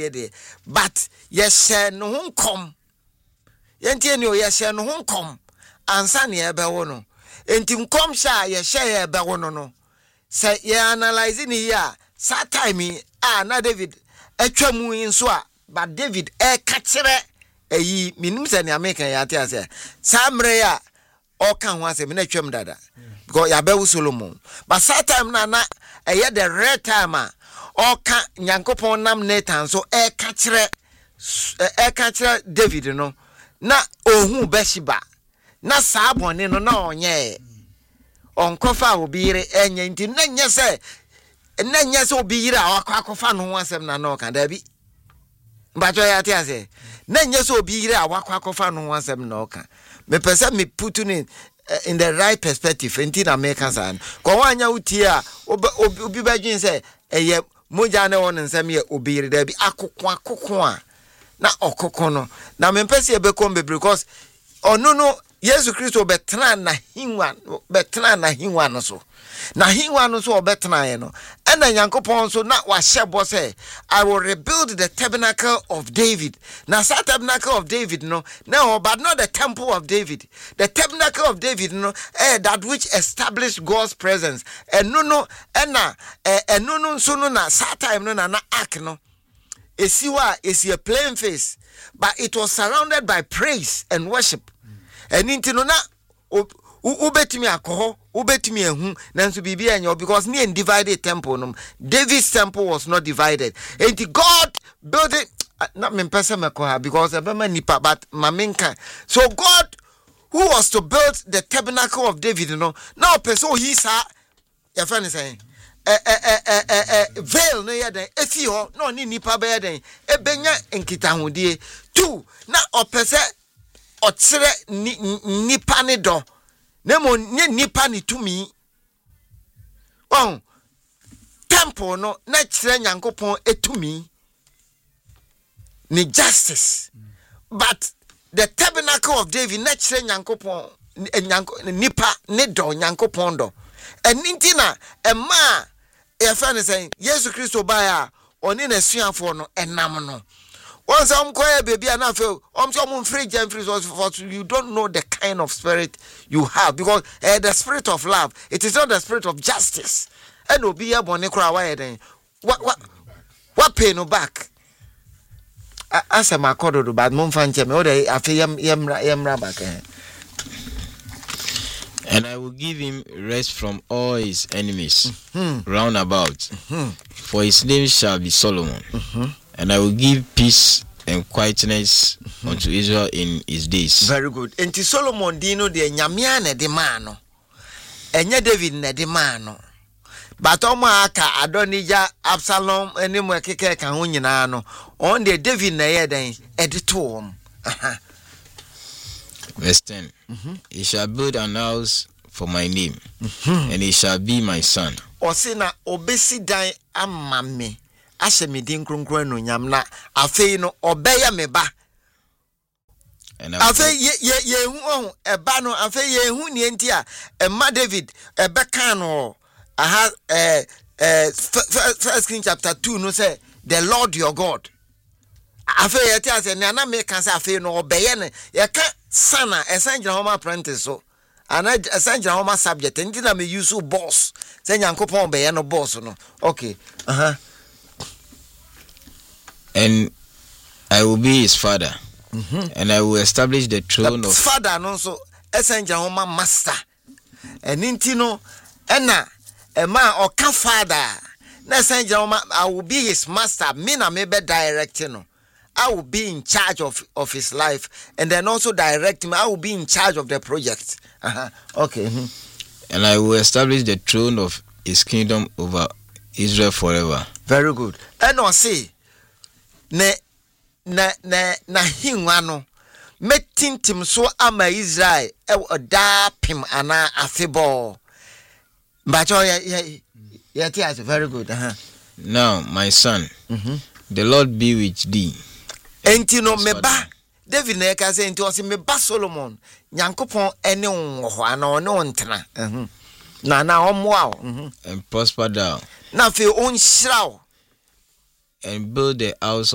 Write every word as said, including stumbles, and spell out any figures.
but yes no ho kom yenti ni o yes no ho kom ansa ne ebe wo no enti nkom sha ye hye ebe wo no no say ye analyze ni ya sa time ah na David atwamu nso a but David e ka kire eyi minim se ne America ya te ase sa mre ya o kan ho ase me na twam dada because ya be Solomon but sa time na na eye the rare time a o ka Nyankopon nam Nathan so e ka kire e ka kire David no na ohun Bathsheba na sa bone no na onye onkofa obire enye nti na nye se na nye se obire a akwakofa no ho asem na no ka da bi mbajo ya te ase na nye se obire a akwakofa no ho asem na oka me pese me put in in the right perspective enti na make san ko wanya utie a obi badwin se eye moja na won nsem ye obire da bi akoko akoko a na okoko no na me pese e be kom be because ono no Yesu Kristo betena na hinwa betena na hinwa no so na hinwa no so obetena ye no ena Nyankopon so na wa hyebo say I will rebuild the tabernacle of David na sa tabernacle of David no no but not the temple of David the tabernacle of David no eh that which established God's presence and no no ena eh no no so no na sa time no na na ark no esiwa esi a plain face but it was surrounded by praise and worship. And intino na ubetimi akoho ubetimi ehu nanso bibia enyo because near divided temple no David's temple was not divided and God built it not me person mekoha because ebema nipa but maminka so God who was to build the tabernacle of David no now person he sa your friend is saying eh eh eh eh eh veil no ya den efi ho no ni nipa be ya den ebenya nkitahudie two na opese otsere nipa ne do nemo nye nipa ni tumi oh temple no na kire Nyankopon etumi ni justice but the tabernacle of David na kire Nyankopon nipa ne do Nyankopon do enintina ema e fa ne say Yesu Kristo ba ya oni na suafo no enam no once I'm quiet baby and I feel I'm some free jam free for you don't know the kind of spirit you have because uh, the spirit of love it is not the spirit of justice and will be a bonny cry then what what what pay no back as a macodo to bad mum fan cheme or I feel yam yam yam back and I will give him rest from all his enemies mm-hmm. round about mm-hmm. for his name shall be Solomon mm-hmm. and I will give peace and quietness mm-hmm. unto Israel in his days. Very good. Enti Solomon dino de nyamia na de mano. Enye David na de mano. But omo aka Adonija Absalom eni mo keke ka ho nyina no. On de David na ye den edito om. Verse ten. Mm-hmm. He shall build an house for my name mm-hmm. and he shall be my son. Osina obesi dan amame. Ashe me din kronkron no nyam na afei no obeya me ba afei ye ye ye hu ohun eba no afei ye hu ni enti a emma David ebeka no aha eh eh First Kings chapter two no say the Lord your God afei ye tia say na na me kan say afei no obeye ne ye ka sana esanjira homa apprentice so ana esanjira homa subject enti na me use boss say Nyankopon obeye no boss no okay aha and I will be his father mm-hmm. and I will establish the throne the of father no so esenja homa master eninti no ena ema oka father na esenja homa I will be his master me na me be directing no I will be in charge of of his life and then also direct him I will be in charge of the project uh-huh. okay mm-hmm. and I will establish the throne of his kingdom over Israel forever. Very good. And I say ne na na na hinwa no metintim so ama Israel e oda pim ana afebo mbacho ya ya ya very good uh-huh. Now my son mm-hmm. the Lord be with thee enti no meba David na ka say enti o se meba Solomon Nyankopon ene wo ana one ontena mhm na na omoa mhm and prosper thou na fe on shiraw and build the house